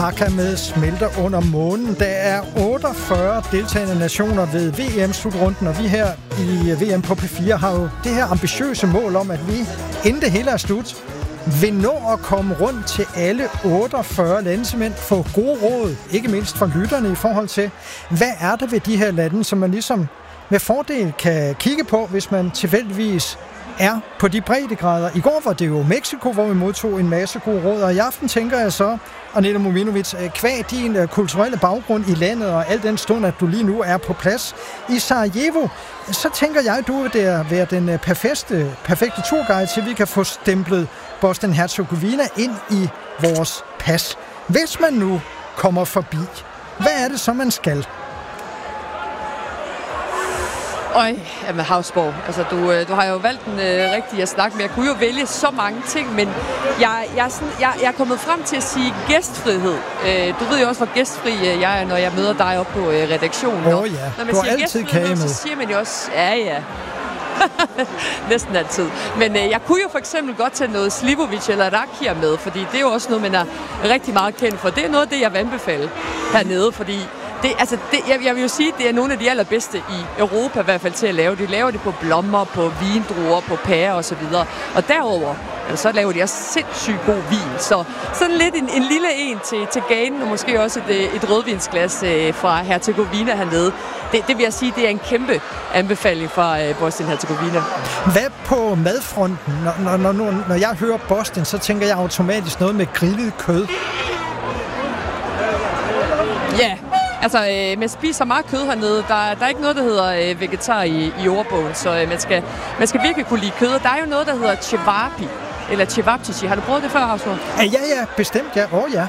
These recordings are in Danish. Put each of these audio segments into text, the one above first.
Arka med smelter under månen. Der er 48 deltagende nationer ved VM-slutrunden, og vi her i VM på P4 har jo det her ambitiøse mål om, at vi, inden det hele er slut, vil nå at komme rundt til alle 48 lande, simpelthen få gode råd, ikke mindst fra lytterne i forhold til, hvad er det ved de her lande, som man ligesom med fordel kan kigge på, hvis man tilfældigvis er på de breddegrader. I går var det jo Mexico, hvor vi modtog en masse gode råd, og i aften tænker jeg så, Anela Mominovic, kvad din kulturelle baggrund i landet, og al den stund, at du lige nu er på plads i Sarajevo, så tænker jeg, at du vil være den perfekte turguide til, at vi kan få stemplet Bosnien-Herzegovina ind i vores pas. Hvis man nu kommer forbi, hvad er det så, man skal? Jamen Havsborg, altså du har jo valgt den rigtige at snakke med. Jeg kunne jo vælge så mange ting, men jeg er kommet frem til at sige gæstfrihed. Du ved jo også, hvor gæstfri jeg er, når jeg møder dig oppe på redaktionen. Når man siger gæstfrihed, så siger man jo også, ja. Næsten altid. Men jeg kunne jo for eksempel godt tage noget Slivovic eller Rakija med, fordi det er jo også noget, man er rigtig meget kendt for. Det er noget af det, jeg vil anbefale hernede, fordi jeg vil jo sige, at det er nogle af de allerbedste i Europa i hvert fald til at lave. De laver det på blommer, på vindruer, på pærer og så videre. Og derover så laver de også sindssygt god vin. Så sådan lidt en lille en til ganen, og måske også et rødvinsglas fra Herzegovina hernede. Det vil jeg sige, det er en kæmpe anbefaling fra Bosnien-Herzegovina. Hvad på madfronten? Når jeg hører Bosnien, så tænker jeg automatisk noget med grillet kød. Ja. Altså, man spiser meget kød hernede. Der er ikke noget, der hedder vegetar i ordbogen, så man skal virkelig kunne lide kød. Der er jo noget, der hedder cevapi, eller cevapcici. Har du prøvet det før, Havsborg? Ja, bestemt, ja. Ja.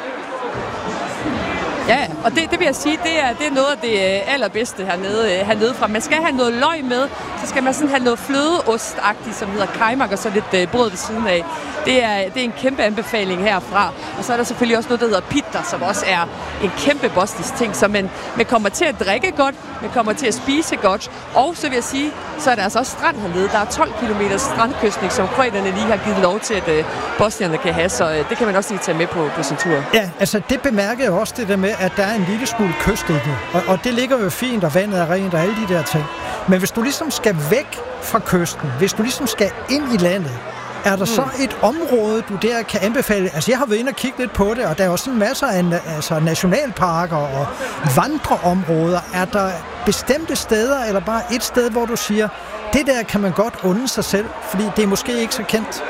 Ja, og det vil jeg sige, det er noget af det allerbedste hernede fra. Man skal have noget løg med, så skal man sådan have noget flødeostagtigt, som hedder kajmak, og så lidt brød ved siden af. Det er en kæmpe anbefaling herfra. Og så er der selvfølgelig også noget, der hedder pitta, som også er en kæmpe bosnisk ting, så man kommer til at drikke godt, man kommer til at spise godt, og så vil jeg sige, så er der altså også strand hernede. Der er 12 km strandkystning, som kroaterne lige har givet lov til, at bosnierne kan have, så det kan man også lige tage med på sin tur. Ja, altså det bemærker jeg også, det der med, at der er en lille smule kyst i det, og det ligger jo fint, og vandet er rent, og alle de der ting. Men hvis du ligesom skal væk fra kysten, hvis du ligesom skal ind i landet, er der så et område, du der kan anbefale? Altså, jeg har været inde og kigge lidt på det, og der er også en masse af nationalparker og vandreområder. Er der bestemte steder, eller bare et sted, hvor du siger, det der kan man godt unde sig selv, fordi det er måske ikke så kendt?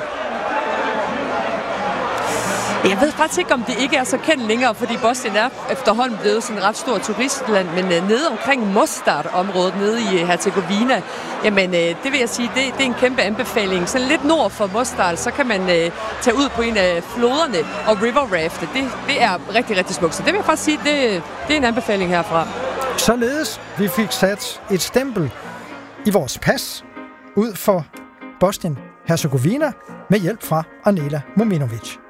Jeg ved faktisk ikke, om det ikke er så kendt længere, fordi Bosnien er efterhånden blevet sådan et ret stort turistland, men nede omkring Mostar-området, nede i Herzegovina, jamen det vil jeg sige, det er en kæmpe anbefaling. Så lidt nord for Mostar, så kan man tage ud på en af floderne og river rafte. Det er rigtig, rigtig smukt. Så det vil jeg faktisk sige, det er en anbefaling herfra. Således vi fik sat et stempel i vores pas ud for Bosnien-Herzegovina med hjælp fra Anela Mominovic.